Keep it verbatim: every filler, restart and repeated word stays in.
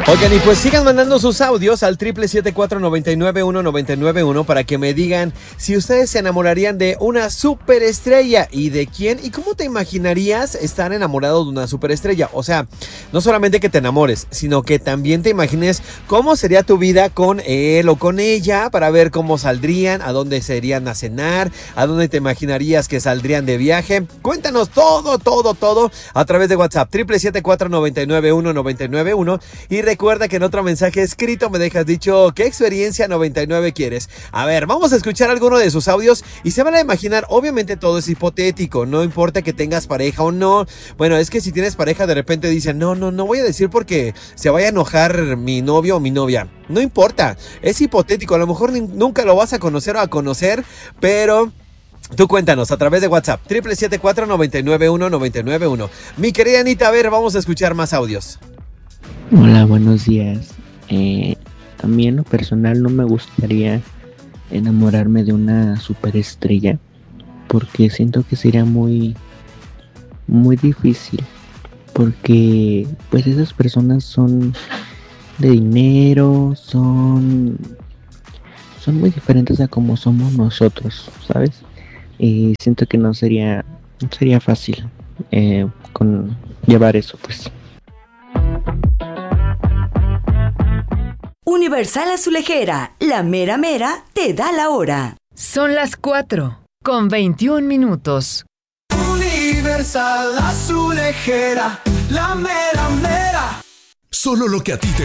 Oigan, y pues sigan mandando sus audios al triple siete cuatro nueve nueve uno nueve nueve uno para que me digan si ustedes se enamorarían de una superestrella y de quién y cómo te imaginarías estar enamorado de una superestrella. O sea, no solamente que te enamores, sino que también te imagines cómo sería tu vida con él o con ella para ver cómo saldrían, a dónde se irían a cenar, a dónde te imaginarías que saldrían de viaje. Cuéntanos todo, todo, todo a través de WhatsApp triple siete cuatro nueve nueve uno nueve nueve uno y recuerda que en otro mensaje escrito me dejas dicho qué experiencia noventa y nueve quieres. A ver, vamos a escuchar alguno de sus audios y se van a imaginar, obviamente todo es hipotético, no importa que tengas pareja o no. Bueno, es que si tienes pareja de repente dicen, no, no, no voy a decir porque se vaya a enojar mi novio o mi novia. No importa, es hipotético, a lo mejor ni, nunca lo vas a conocer o a conocer, pero... tú cuéntanos a través de WhatsApp triple siete cuatro nueve nueve uno nueve nueve uno. Mi querida Anita, a ver, vamos a escuchar más audios. Hola, buenos días. Eh, a mí en lo personal no me gustaría enamorarme de una superestrella porque siento que sería muy, muy difícil porque pues esas personas son de dinero, son, son muy diferentes a como somos nosotros, ¿sabes? Y siento que no sería, no sería fácil eh, con llevar eso, pues. Universal Azulejera, la mera mera te da la hora. Son las cuatro con veintiún minutos. Universal Azulejera, la mera mera. Solo lo que a ti te